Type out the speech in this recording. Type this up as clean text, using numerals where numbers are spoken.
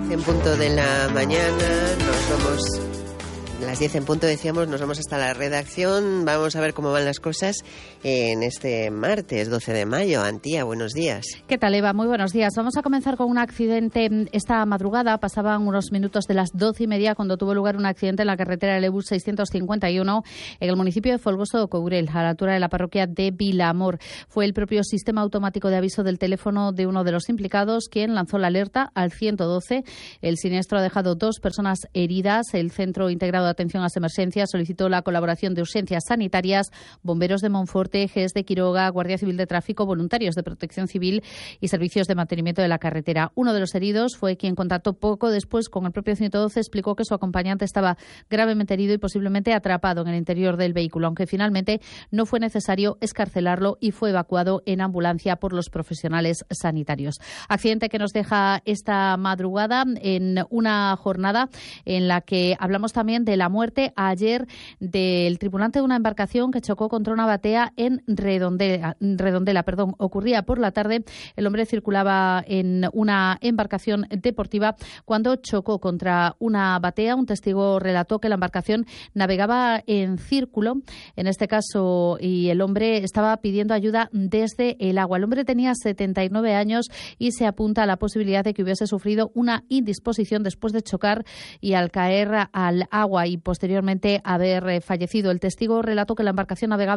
En punto de la mañana, nos vamos, las 10 en punto decíamos, nos vamos hasta la redacción. Vamos a ver cómo van las cosas en este martes 12 de mayo. Antía, buenos días. ¿Qué tal, Eva? Muy buenos días. Vamos a comenzar con un accidente esta madrugada. Pasaban unos minutos de las 12:30 cuando tuvo lugar un accidente en la carretera del EBUS 651 en el municipio de Folgoso de Courel, a la altura de la parroquia de Vilamor. Fue el propio sistema automático de aviso del teléfono de uno de los implicados quien lanzó la alerta al 112. El siniestro ha dejado 2 personas heridas. El Centro Integrado de Atención a las Emergencias solicitó la colaboración de urgencias sanitarias, bomberos de Monforte, GES de Quiroga, Guardia Civil de Tráfico, voluntarios de Protección Civil y servicios de mantenimiento de la carretera. Uno de los heridos fue quien contactó poco después con el propio 112. Explicó que su acompañante estaba gravemente herido y posiblemente atrapado en el interior del vehículo, aunque finalmente no fue necesario excarcelarlo y fue evacuado en ambulancia por los profesionales sanitarios. Accidente que nos deja esta madrugada en una jornada en la que hablamos también de la muerte ayer del tripulante de una embarcación que chocó contra una batea en Redondela. Ocurría por la tarde. El hombre circulaba en una embarcación deportiva cuando chocó contra una batea. Un testigo relató que la embarcación navegaba en círculo, en este caso, y el hombre estaba pidiendo ayuda desde el agua. El hombre tenía 79 años y se apunta a la posibilidad de que hubiese sufrido una indisposición después de chocar y al caer al agua y posteriormente haber fallecido. El testigo relató que la embarcación navegaba